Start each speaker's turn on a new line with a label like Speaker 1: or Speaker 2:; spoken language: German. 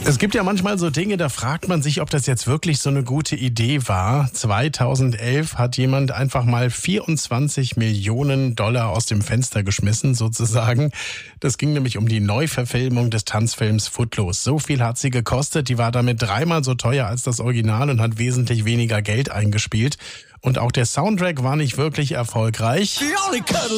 Speaker 1: Es gibt ja manchmal so Dinge, da fragt man sich, ob das jetzt wirklich so eine gute Idee war. 2011 hat jemand einfach mal 24 Millionen Dollar aus dem Fenster geschmissen, sozusagen. Das ging nämlich um die Neuverfilmung des Tanzfilms Footloose. So viel hat sie gekostet. Die war damit 3-mal so teuer als das Original und hat wesentlich weniger Geld eingespielt. Und auch der Soundtrack war nicht wirklich erfolgreich.